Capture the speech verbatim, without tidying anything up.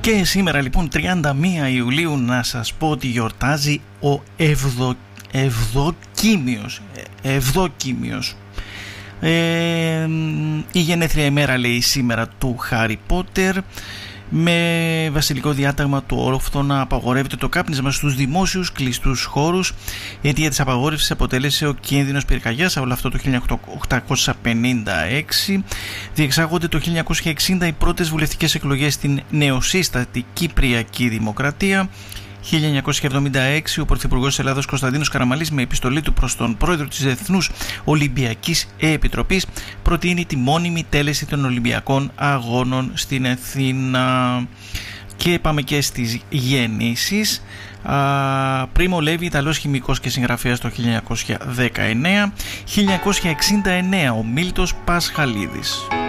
Και σήμερα λοιπόν τριάντα μία Ιουλίου να σας πω ότι γιορτάζει ο Ευδο, Ευδοκίμιος, Ευδοκίμιος. Ε, η γενέθλια ημέρα λέει σήμερα του Χάρι Πότερ. Με βασιλικό διάταγμα του όροφθονα απαγορεύεται το κάπνισμα στους δημόσιους κλειστούς χώρους. Η αιτία της απαγόρευσης αποτέλεσε ο κίνδυνος πυρκαγιάς, όλο αυτό το χίλια οκτακόσια πενήντα έξι. Διεξάγονται το χίλια εννιακόσια εξήντα οι πρώτες βουλευτικές εκλογές στην νεοσύστατη Κυπριακή Δημοκρατία. χίλια εννιακόσια εβδομήντα έξι ο Πρωθυπουργός της Ελλάδος Κωνσταντίνος Καραμανλής με επιστολή του προς τον πρόεδρο της Διεθνούς Ολυμπιακής Επιτροπής προτείνει τη μόνιμη τέλεση των Ολυμπιακών Αγώνων στην Αθήνα. Και πάμε και στις γεννήσεις. Πρίμο Λέβη, Ιταλός χημικός και συγγραφέας το χίλια εννιακόσια δεκαεννέα. χίλια εννιακόσια εξήντα εννέα ο Μίλτος Πασχαλίδης.